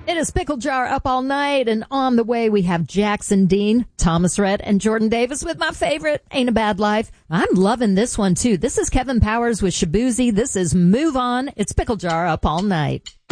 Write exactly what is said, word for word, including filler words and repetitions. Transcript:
It is Pickle Jar up all night, and on the way we have Jackson Dean, Thomas Rhett, and Jordan Davis with my favorite, Ain't a Bad Life. I'm loving this one, too. This is Kevin Powers with Shaboozey. This is Move On. It's Pickle Jar up all night.